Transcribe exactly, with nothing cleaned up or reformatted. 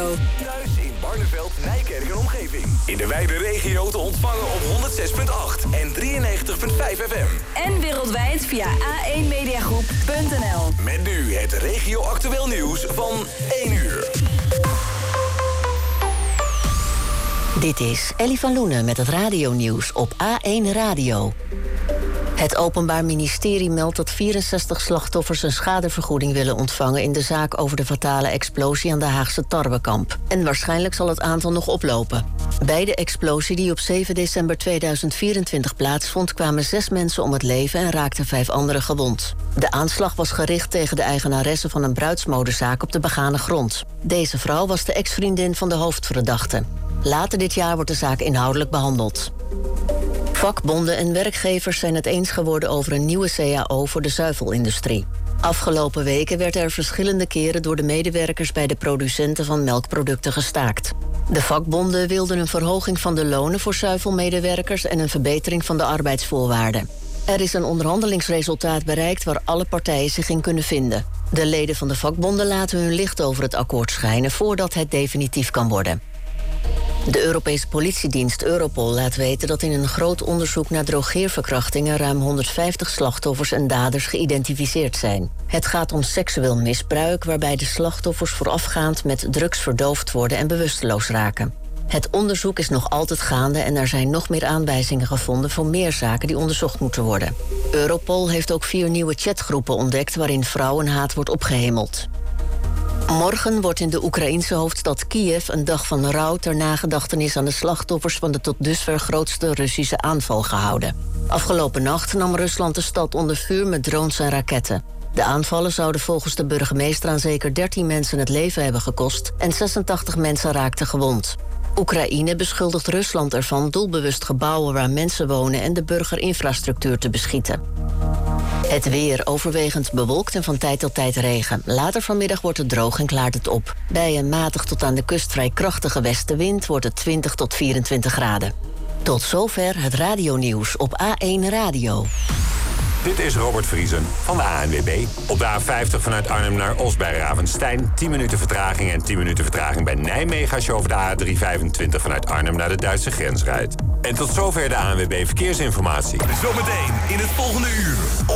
Radio. Thuis in Barneveld, Nijkerk en omgeving. In de wijde regio te ontvangen op honderd zes komma acht en drieënnegentig komma vijf F M. En wereldwijd via a één mediagroep punt n l. Met nu het regio-actueel nieuws van één uur. Dit is Ellie van Loenen met het radionieuws op A één Radio. Het Openbaar Ministerie meldt dat vierenzestig slachtoffers een schadevergoeding willen ontvangen in de zaak over de fatale explosie aan de Haagse Tarwekamp. En waarschijnlijk zal het aantal nog oplopen. Bij de explosie die op zeven december tweeduizend vierentwintig plaatsvond, kwamen zes mensen om het leven en raakten vijf anderen gewond. De aanslag was gericht tegen de eigenaresse van een bruidsmodezaak op de begane grond. Deze vrouw was de ex-vriendin van de hoofdverdachte. Later dit jaar wordt de zaak inhoudelijk behandeld. Vakbonden en werkgevers zijn het eens geworden over een nieuwe C A O voor de zuivelindustrie. Afgelopen weken werd er verschillende keren door de medewerkers bij de producenten van melkproducten gestaakt. De vakbonden wilden een verhoging van de lonen voor zuivelmedewerkers en een verbetering van de arbeidsvoorwaarden. Er is een onderhandelingsresultaat bereikt waar alle partijen zich in kunnen vinden. De leden van de vakbonden laten hun licht over het akkoord schijnen voordat het definitief kan worden. De Europese politiedienst Europol laat weten dat in een groot onderzoek naar drogeerverkrachtingen ruim honderdvijftig slachtoffers en daders geïdentificeerd zijn. Het gaat om seksueel misbruik waarbij de slachtoffers voorafgaand met drugs verdoofd worden en bewusteloos raken. Het onderzoek is nog altijd gaande en er zijn nog meer aanwijzingen gevonden voor meer zaken die onderzocht moeten worden. Europol heeft ook vier nieuwe chatgroepen ontdekt waarin vrouwenhaat wordt opgehemeld. Morgen wordt in de Oekraïense hoofdstad Kiev een dag van rouw ter nagedachtenis aan de slachtoffers van de tot dusver grootste Russische aanval gehouden. Afgelopen nacht nam Rusland de stad onder vuur met drones en raketten. De aanvallen zouden volgens de burgemeester aan zeker dertien mensen het leven hebben gekost en zesentachtig mensen raakten gewond. Oekraïne beschuldigt Rusland ervan doelbewust gebouwen waar mensen wonen en de burgerinfrastructuur te beschieten. Het weer overwegend bewolkt en van tijd tot tijd regen. Later vanmiddag wordt het droog en klaart het op. Bij een matig tot aan de kust vrij krachtige westenwind wordt het twintig tot vierentwintig graden. Tot zover het radionieuws op A één Radio. Dit is Robert Vriesen van de A N W B. Op de A vijftig vanuit Arnhem naar Os bij Ravenstein. tien minuten vertraging en tien minuten vertraging bij Nijmegen als je over de A driehonderdvijfentwintig vanuit Arnhem naar de Duitse grens rijdt. En tot zover de A N W B Verkeersinformatie. Zometeen in het volgende uur.